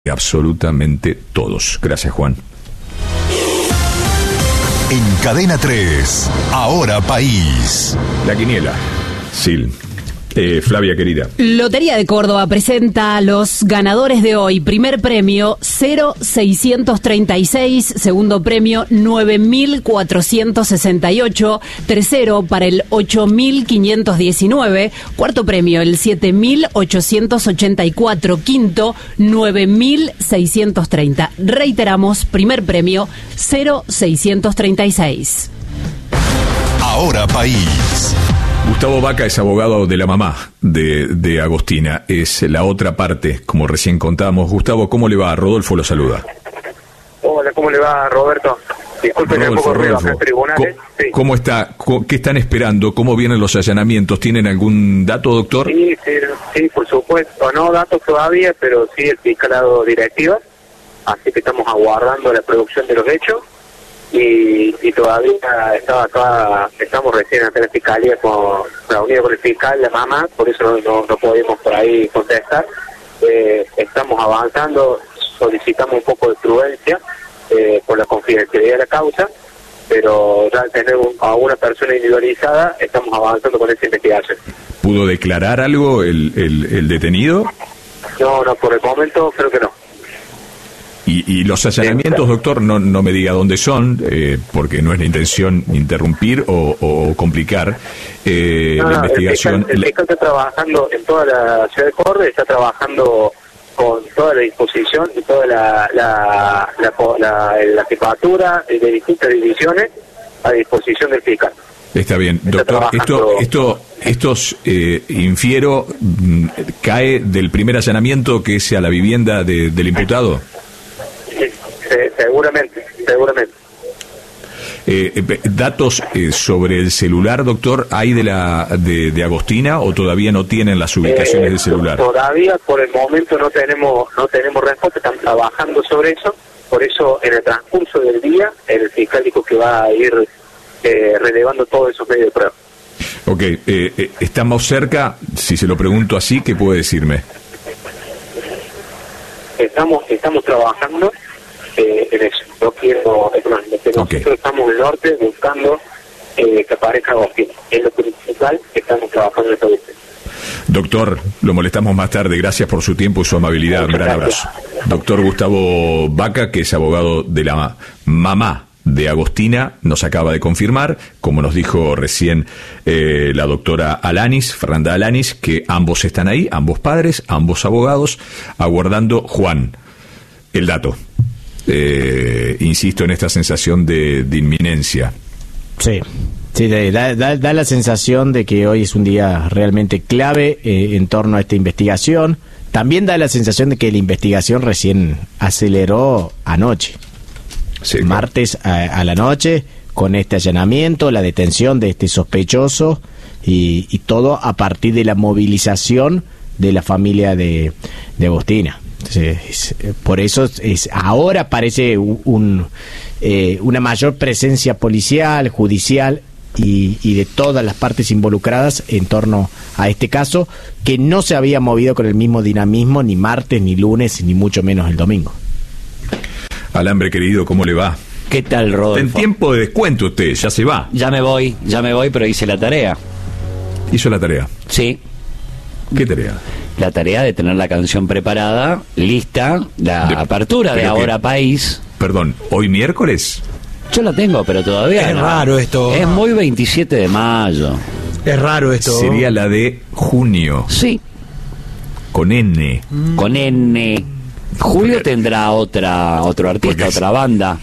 absolutamente todos. Gracias, Juan. En Cadena 3, Ahora País. La quiniela. Sil. Flavia, querida. Lotería de Córdoba presenta a los ganadores de hoy. Primer premio, 0.636. Segundo premio, 9.468. Tercero, para el 8.519. Cuarto premio, el 7.884. Quinto, 9.630. Reiteramos, primer premio, 0.636. Ahora País. Gustavo Vaca es abogado de la mamá de Agostina. Es la otra parte, como recién contábamos. Gustavo, ¿cómo le va? Rodolfo lo saluda. Hola, ¿cómo le va, Roberto? Disculpen un poco ruido acá en tribunales. ¿Cómo está? ¿Qué están esperando? ¿Cómo vienen los allanamientos? ¿Tienen algún dato, doctor? Sí, por supuesto. No datos todavía, pero sí el fiscal ha dado directivas. Así que estamos aguardando la producción de los hechos. Y todavía estamos recién ante la fiscalía reunido con el fiscal, la mamá, por eso no podemos por ahí contestar. Estamos avanzando, solicitamos un poco de prudencia por la confidencialidad de la causa, pero ya al tener a una persona individualizada, estamos avanzando con esta investigación. ¿Pudo declarar algo el detenido? No, por el momento creo que no. Y los allanamientos, doctor, no me diga dónde son, porque no es la intención interrumpir o complicar la investigación. El fiscal está trabajando en toda la ciudad de Córdoba, está trabajando con toda la disposición y toda la jefatura de distintas divisiones a disposición del fiscal. Está bien, doctor. Estos infiero, ¿cae del primer allanamiento que es a la vivienda del imputado? Seguramente. ¿Datos sobre el celular, doctor, hay de Agostina o todavía no tienen las ubicaciones del celular? Todavía por el momento no tenemos respuesta, están trabajando sobre eso, por eso en el transcurso del día el fiscal dijo que va a ir relevando todos esos medios de prueba. Ok, estamos cerca, si se lo pregunto así, ¿qué puede decirme? Estamos trabajando en eso. Nosotros estamos en el norte buscando que aparezca Agostina. Es lo principal que estamos trabajando en esta búsqueda. Doctor, lo molestamos más tarde. Gracias por su tiempo y su habilidad. Un gran abrazo. Doctor Gustavo Vaca, que es abogado de la mamá de Agostina, nos acaba de confirmar, como nos dijo recién la doctora Alanis, Fernanda Alanis, que ambos están ahí, ambos padres, ambos abogados, aguardando, Juan, el dato. Insisto en esta sensación de inminencia. Sí, da la sensación de que hoy es un día realmente clave en torno a esta investigación. También da la sensación de que la investigación recién aceleró anoche. Sí, martes a la noche, con este allanamiento, la detención de este sospechoso y todo a partir de la movilización de la familia de Agostina. Entonces, por eso ahora parece una mayor presencia policial, judicial y de todas las partes involucradas en torno a este caso, que no se había movido con el mismo dinamismo ni martes, ni lunes, ni mucho menos el domingo. Alambre, querido, ¿cómo le va? ¿Qué tal, Rodolfo? En tiempo de descuento usted, ya se va. Ya me voy, pero hice la tarea. ¿Hizo la tarea? Sí. ¿Qué tarea? La tarea de tener la canción preparada, lista, apertura de Ahora País. Perdón, ¿hoy miércoles? Yo la tengo, pero todavía es no. Raro esto. Es muy 27 de mayo. Es raro esto. Sería la de junio. Sí. Con N. Con N. Julio tendrá otro artista, otra banda.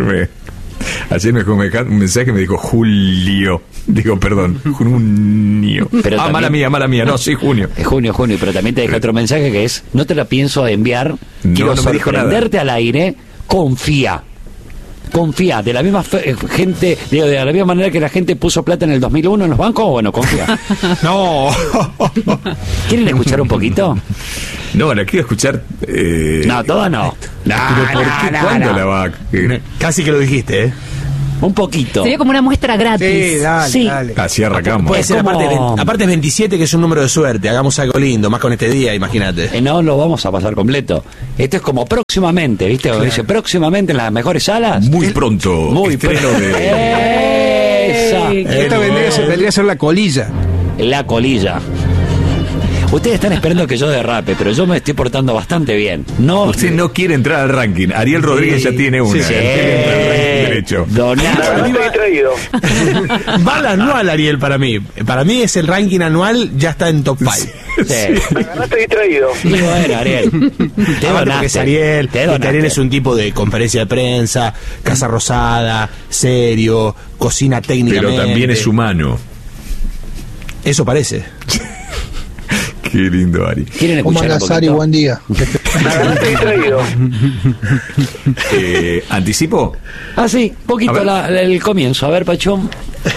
Ayer me dejó un mensaje que me dijo Julio. Digo, perdón, junio. Pero también, mala mía, no, sí, junio. Es junio, pero también te deja otro mensaje que es: no te la pienso enviar, quiero sorprenderte al aire, confía, de la misma gente, digo, de la misma manera que la gente puso plata en el 2001 en los bancos, bueno, confía. No. ¿Quieren escuchar un poquito? No, la quiero escuchar. No, toda no. ¿Pero por qué? ¿Cuándo la va? Casi que lo dijiste, Un poquito. Sería como una muestra gratis. Sí, dale, Sí. dale. Así arrancamos. Puede ser, como- aparte es 27, que es un número de suerte. Hagamos algo lindo, más con este día, imagínate. No lo vamos a pasar completo. Esto es como próximamente, ¿viste? Claro. Dice próximamente en las mejores salas. Muy pronto. Muy estreno pronto. de... Esa. Esta vendría a ser la colilla. La colilla. Ustedes están esperando que yo derrape, pero yo me estoy portando bastante bien. No, Usted no quiere entrar al ranking. Ariel Rodríguez ya tiene una. Sí. Él entra al ranking derecho. Donato. Estoy distraído. Va al anual, Ariel, para mí. Para mí es el ranking anual, ya está en top 5. Sí. No estoy distraído. Y bueno, Ariel. Te Porque es Ariel, Te donaste. Ariel es un tipo de conferencia de prensa, Casa Rosada, serio, cocina técnicamente. Pero también es humano. Eso parece. Qué lindo, Ari. ¿Quieren ¿Cómo escuchar un andás, Ari? poquito? Buen día. Estoy distraído. ¿Anticipo? Ah, sí, poquito A ver. el comienzo. A ver, Pachón.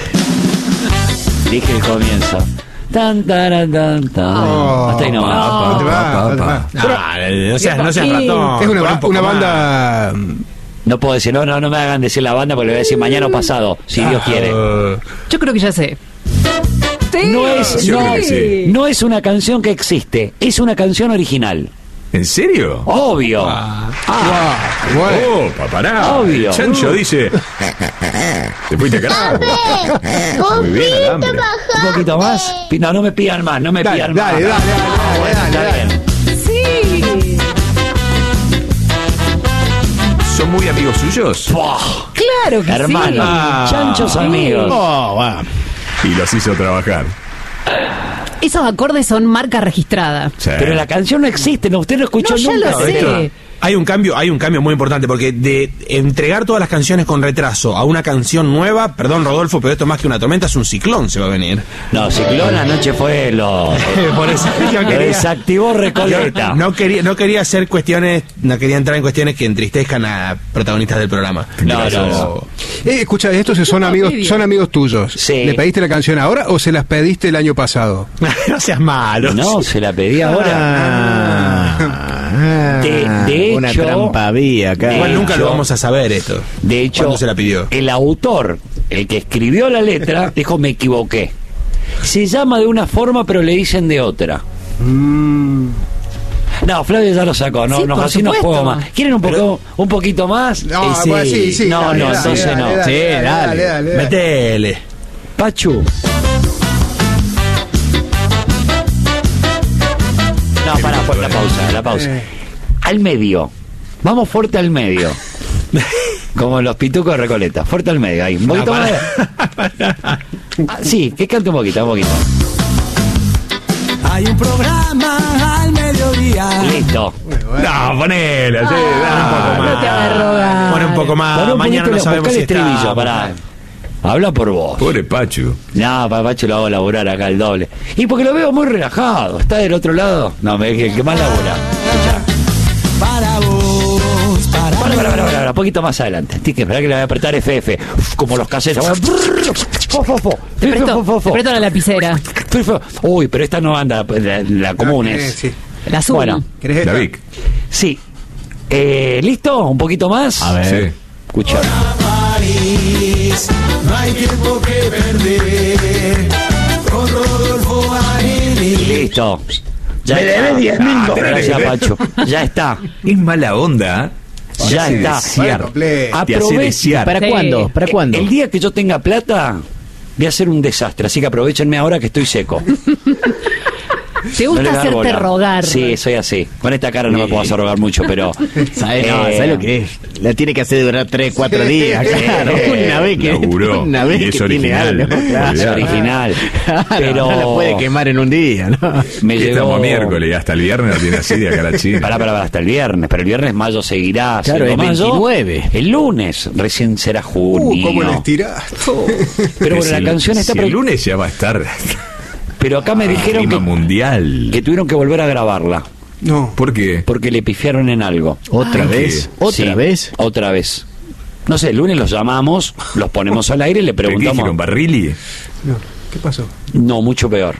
Dije el comienzo. Tan, taran, tan, tan. Hasta ahí nomás. No te va. No seas ratón. Es una banda. No puedo decir, no me hagan decir la banda porque le voy a decir mañana o pasado, si Dios quiere. Yo creo que ya sé. Sí, No es, Yo creo que sí. no es una canción que existe, es una canción original. ¿En serio? Obvio. Oh, papará. Obvio. El Chancho dice. Te fuiste a carajo. Muy bien, alambre. Un poquito más. No me pidan más, no me pidan más. dale, Bueno, está bien. Sí. ¿Son muy amigos suyos? Buah, Claro que hermano, sí. chanchos amigos. Y los hizo trabajar. Esos acordes son marca registrada. Sí. Pero la canción no existe, no, usted no escuchó No, ya nunca. lo sé. Hay un cambio muy importante, porque de entregar todas las canciones con retraso a una canción nueva, perdón Rodolfo, pero esto más que una tormenta es un ciclón, se va a venir. No, Ciclón anoche fue lo Por eso yo quería- desactivó Recoleta. No quería hacer cuestiones, no quería entrar en cuestiones que entristezcan a protagonistas del programa. No. Escucha, estos son amigos tuyos. Sí. ¿Le pediste la canción ahora o se las pediste el año pasado? No seas malo. No, se la pedí ahora. De una hecho, trampa había acá. Igual nunca hecho- lo vamos a saber esto. De hecho, ¿Cuándo se la pidió? el autor, el que escribió la letra, dijo me equivoqué. Se llama de una forma pero le dicen de otra. No, Flavio ya lo sacó, no, Sí, no, por así no supuesto. juego más. ¿Quieren un poquito más? No, sí. pues sí. No, dale, no, dale, entonces dale, no. dale, Sí, dale, dale. Metele. Pachu. No, pará, por la pausa. Al medio. Vamos fuerte al medio. Como los pitucos de Recoleta. Fuerte al medio, ahí. Un poquito más. Sí, que cante un poquito. Hay un programa al mediodía. Listo. No, ponele, sí, No te hagas rogar. Pon un poco más. Pon un Mañana poquito, no sabemos buscá si el estribillo, está. pará. Habla por vos. Pobre Pachu. No, Papacho lo hago laburar acá el doble. Y porque lo veo muy relajado. ¿Está del otro lado? No, el que más labura. Escuchá. Para vos, Para, un poquito más adelante. Tienes que esperar que le voy a apretar FF. Uf, como los caseros. Te presto la lapicera. Uy, pero esta no anda, la común es. Sí. La azul. Bueno, ¿Querés La esta? Vic. sí. ¿Listo? ¿Un poquito más? A ver. Sí. Escucha. París, no hay tiempo que perder. Con Rodolfo Arini. Listo. Ya Me está. debes 10.000 Gracias, Pacho. Ya está. Es mala onda. Ya Te hace está. desear. completo. Te hace Aproveche. desear. ¿Para Sí. cuándo? ¿Para cuándo? El día que yo tenga plata, voy a hacer un desastre. Así que aprovechenme ahora que estoy seco. Te No gusta le da hacerte bola. rogar. Sí, soy así. Con esta cara no me puedo hacer rogar mucho, pero. ¿Sabes lo que es? La tiene que hacer durar 3-4 días, claro. Una vez que, Laburó. una vez Y es que tiene original. algo. Claro. Es original. Claro, Pero. no la puede quemar en un día, ¿no? Me Y llegó. estamos miércoles y hasta el viernes lo tiene así de acá a la China. Pará, hasta el viernes. Pero el viernes mayo seguirá. Claro, siendo el mayo. 29. El lunes recién será junio. ¿Cómo la estiraste? Pero bueno, la canción está. Si el lunes ya va a estar Pero acá me dijeron clima que mundial. tuvieron que volver a grabarla. No. ¿Por qué? Porque le pifiaron en algo. ¿Otra Ay, vez? ¿qué? ¿Otra Sí, vez? Otra vez. No sé, el lunes los llamamos, los ponemos al aire y le ¿Pero qué preguntamos. dijeron? ¿Barrilli? No. ¿Qué pasó? No, mucho peor.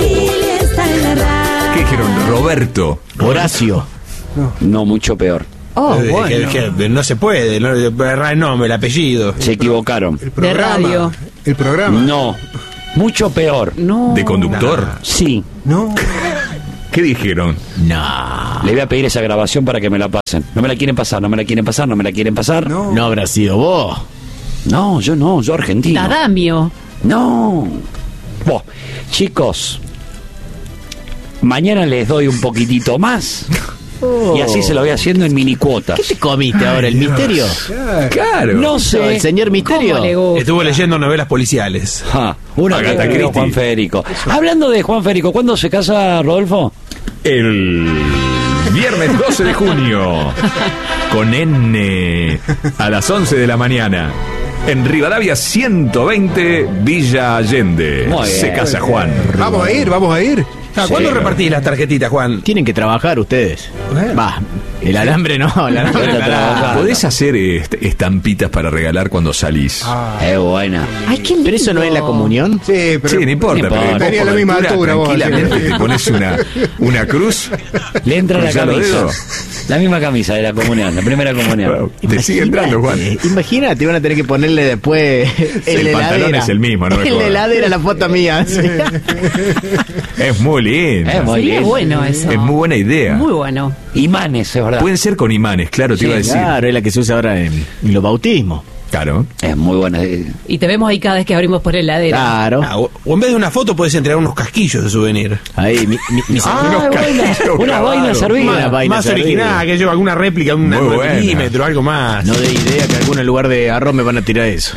¿Qué dijeron? Roberto. Horacio. No, mucho peor. Que no se puede, no errar el nombre, el apellido. Se equivocaron. De radio. El programa. No, mucho peor. No. ¿De conductor? Sí. No. ¿Qué dijeron? No. Le voy a pedir esa grabación para que me la pasen. No me la quieren pasar, no me la quieren pasar, no me la quieren pasar. No habrá sido vos. No, yo argentino. Dadamio. No. Vos, chicos, mañana les doy un poquitito más. Y así se lo voy haciendo en mini cuotas. ¿Qué te comiste ahora? ¿El misterio? Claro. No sé. ¿El señor Misterio? ¿Cómo le gusta? Estuvo leyendo novelas policiales. Una que Agatha escribió Christie. Juan Federico. Hablando de Juan Federico, ¿cuándo se casa Rodolfo? El viernes 12 de junio, con N, a las 11 de la mañana, en Rivadavia 120, Villa Allende. Muy bien. Se casa Juan. Vamos a ir. ¿Cuándo Sí. repartís las tarjetitas, Juan? Tienen que trabajar ustedes. Va, el alambre no. El alambre Vete a no. trabajar. ¿Podés hacer estampitas para regalar cuando salís? Es buena. Ay, qué lindo. ¿Pero eso no es la comunión? Sí, pero Sí, no importa, no pero importa. Tenía vos la por misma altura, vos, tranquilamente al te pones una cruz. Le entra la Cruzá los camisa. dedos. La misma camisa de la comunión, la primera comunión. Te sigue entrando, Juan. Imagínate, van a tener que ponerle después el pantalón es el mismo, no me En la jodas. heladera la foto mía. sí. Es muy lindo. Es muy Sería lindo. bueno eso. Es muy buena idea. Muy bueno. Imanes, es verdad. Pueden ser con imanes, claro, te Sí, iba a decir. Claro, es la que se usa ahora en los bautismos. Claro. Es muy buena. Y te vemos ahí cada vez que abrimos por heladera. Claro. O en vez de una foto puedes entregar unos casquillos de souvenir. Ahí, Ah, buena. Una vaina servida. Una vaina Más servida. original, que lleva alguna réplica, un Muy buena. milímetro, algo más. No de idea que algún lugar de arroz me van a tirar eso.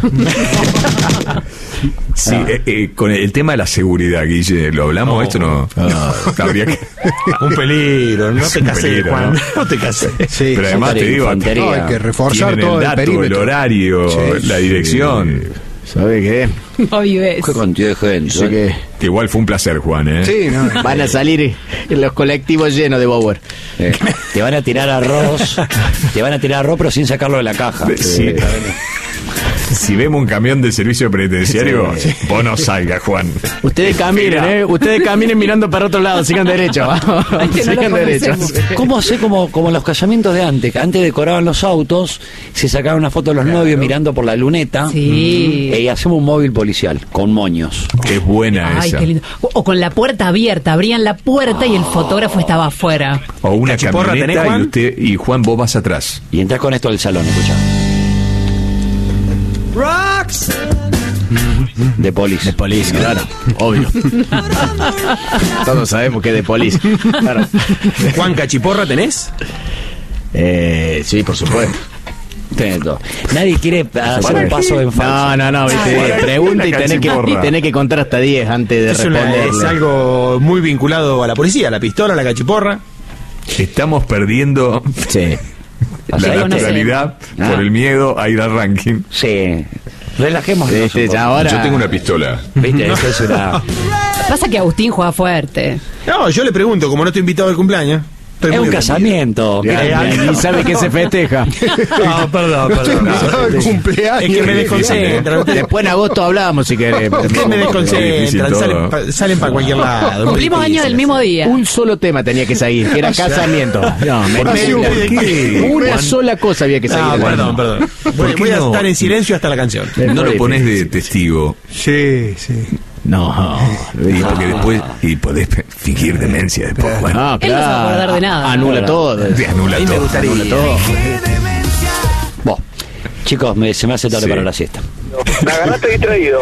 Sí, con el tema de la seguridad, Guille, ¿lo hablamos? Esto no. Habría que. Un peligro, no Es te un casé, peligro, Juan. ¿no? No te casé. Sí. Pero además te digo, Infantería. No, hay que reforzar tienen todo el el dato, el perímetro. horario, Sí, la sí. dirección. ¿Sabe qué? No vives. Qué cantidad de gente. Sé que Que igual fue un placer, Juan, ¿eh? Sí, no. van a salir en los colectivos llenos de Bower. Te van a tirar arroz. Te van a tirar arroz, pero sin sacarlo de la caja. Sí. Si vemos un camión del servicio penitenciario, vos no salgas, Juan. Ustedes caminen, Ustedes caminen mirando para otro lado, sigan derecho. Ay, que no lo Sigan derecho. conocemos. ¿Cómo sé como en los casamientos de antes? Que antes decoraban los autos, se sacaban una foto de los novios mirando por la luneta. Sí. Y hacemos un móvil policial con moños. Es buena Ay, esa. qué lindo. O con la puerta abierta. Abrían la puerta y el fotógrafo estaba afuera. O una ¿Cachiporra tenés, camioneta Juan? y Juan, vos vas atrás. Y entras con esto al salón, escuchá. De polis. De Polis, claro, obvio. Todos sabemos que es de Polis. Claro. Juan, ¿cachiporra tenés? Sí, por supuesto. Tenés todo. Nadie quiere hacer un paso en falso. No, viste, pregunta y tenés que contar hasta 10 antes de Es responderle. algo muy vinculado a la policía, la pistola, la cachiporra. Estamos perdiendo Sí. O sea, la no sé. naturalidad por el miedo a ir al ranking. Sí. Relajémonos. Viste, un poco. ya ahora. Yo tengo una pistola. ¿Viste? Eso es una... Pasa que Agustín juega fuerte. No, yo le pregunto, como no estoy invitado al cumpleaños. estoy Es muy un casamiento. Y sabe que se festeja. No, perdón. El cumpleaños. Es que me desconcentra. Después en agosto hablamos si querés. Ustedes me Difícil desconcentran, todo. salen para cualquier lado. Cumplimos Muy años del difícil. mismo día. Un solo tema tenía que seguir, que era casamiento. No, ¿Por qué? Una sola cosa había que seguir. No, perdón. ¿Por qué Voy a no? estar en silencio hasta la canción. No lo pones de testigo. Sí, sí. No, Y porque después. Y podés fingir demencia después, Juan. no, Él no se va a acordar de nada. Anula todo. Te anula Ahí me todo. gustaría. Anula todo. Vos, chicos, se me hace tarde Sí. para la siesta. Me agarraste distraído.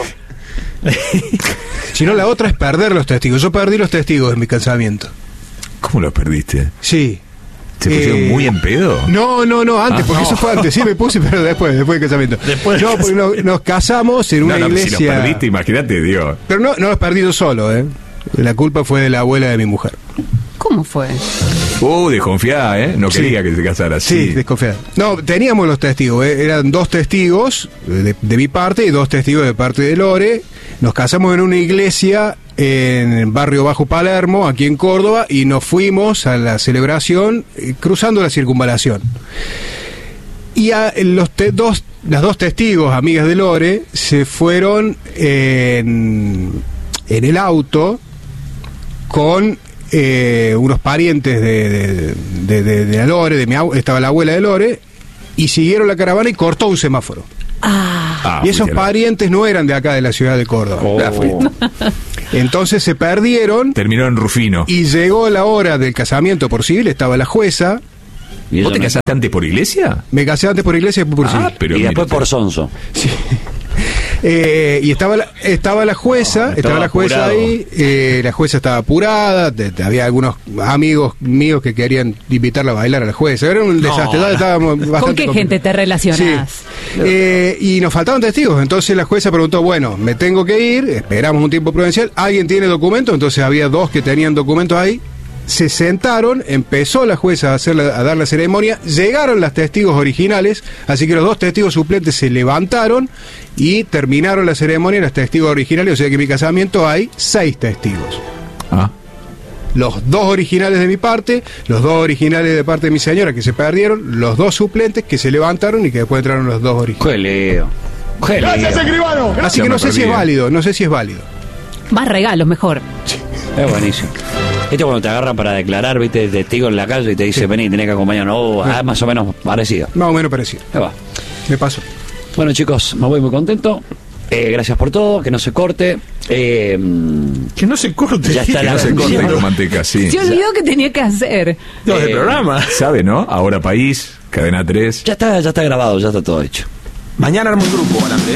Si no, la otra es perder los testigos. Yo perdí los testigos en mi casamiento. ¿Cómo lo perdiste? Sí. ¿Se pusieron muy en pedo? No, antes, porque eso fue antes. Sí, me puse, pero después del casamiento. No, porque nos casamos en una No, iglesia. si los perdiste, imagínate, Dios. Pero no los perdí yo solo, ¿eh? La culpa fue de la abuela de mi mujer. ¿Cómo fue? Desconfiada, ¿eh? No Sí. quería que se casara Sí, así. desconfiada. No, teníamos los testigos, eran 2 testigos de mi parte y 2 testigos de parte de Lore. Nos casamos en una iglesia en el barrio Bajo Palermo, aquí en Córdoba, y nos fuimos a la celebración cruzando la circunvalación. Y las dos testigos, amigas de Lore, se fueron en el auto con unos parientes de la Lore, estaba la abuela de Lore, y siguieron la caravana y cortó un semáforo. Y esos parientes no eran de acá de la ciudad de Córdoba. Entonces se perdieron. Terminó en Rufino. Y llegó la hora del casamiento por civil, estaba la jueza. ¿Vos te casaste antes por iglesia? Me casé antes por iglesia y después por civil. Pero y después por sonso. Sí. Y estaba la jueza, ahí, la jueza estaba apurada, había algunos amigos míos que querían invitarla a bailar a la jueza, era un desastre, estábamos bastante ¿Con qué gente te relacionás? Sí. Y nos faltaban testigos, entonces la jueza preguntó, bueno, me tengo que ir, esperamos un tiempo prudencial, ¿alguien tiene documentos? Entonces había 2 que tenían documentos ahí. Se sentaron, empezó la jueza a dar la ceremonia, llegaron las testigos originales, así que los 2 testigos suplentes se levantaron y terminaron la ceremonia los testigos originales, o sea que en mi casamiento hay 6 testigos. Los 2 originales de mi parte, los 2 originales de parte de mi señora que se perdieron, los 2 suplentes que se levantaron y que después entraron los 2 originales. ¡Qué leo! ¡Gracias, escribano! Así que no sé si es válido, Más regalos, mejor. Es buenísimo. Esto cuando te agarran para declarar, viste, testigo en la calle y te dice, vení, tenés que acompañarnos. Más o menos parecido. Más o menos parecido. Ahí va. Me pasó. Bueno, chicos, me voy muy contento. Gracias por todo, que no se corte. Que no se corte. Ya está no se corte con manteca, sí. Se olvidó que tenía que hacer. Del programa. ¿Sabe, no? Ahora País, Cadena 3. Ya está grabado, ya está todo hecho. Mañana armo un grupo, Alambre.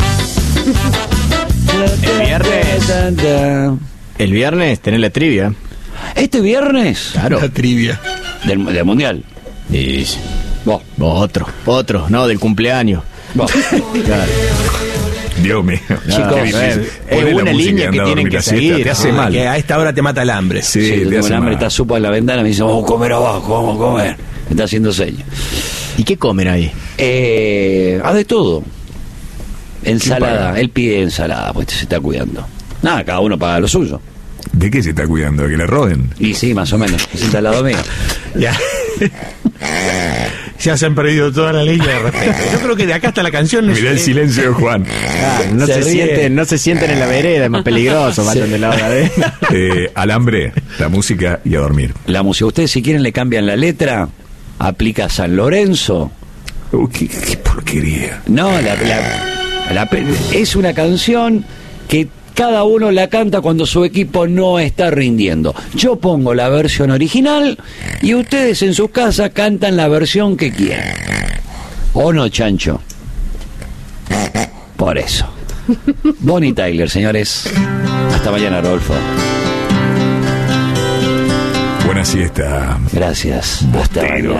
El viernes tenés la trivia. Este viernes. Claro. La trivia. Del Mundial. Y vos, otro, no, del cumpleaños. Vos. Claro. Dios mío. Chicos, es una línea que tienen que seguir. Te hace mal. Que a esta hora te mata el hambre. Sí, te tengo hace el hambre, mal. está supo en la ventana, me dice, vamos a comer abajo, vamos a comer. Me está haciendo señas. ¿Y qué comen ahí? De todo. Ensalada, él pide ensalada, pues se está cuidando. Nada, cada uno paga lo suyo. ¿De qué se está cuidando? ¿De que le roben? Y sí, más o menos, se sienta al lado mío. Ya. Ya se han perdido toda la línea de respeto. Yo creo que de acá hasta la canción. Mirá el silencio de Juan. No se sienten en la vereda, es más peligroso, vayan de la hora de. Alambre, la música y a dormir. La música, ustedes si quieren le cambian la letra, aplica San Lorenzo. Qué porquería. No, es una canción que cada uno la canta cuando su equipo no está rindiendo. Yo pongo la versión original y ustedes en sus casas cantan la versión que quieran. ¿O no, Chancho? Por eso. Bonnie Tyler, señores. Hasta mañana, Rodolfo. Buena siesta. Gracias. Hasta mañana.